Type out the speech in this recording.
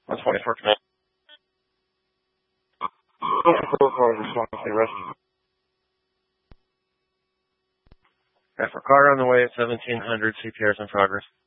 124 command. For car on the way at 1700, CPR's in progress.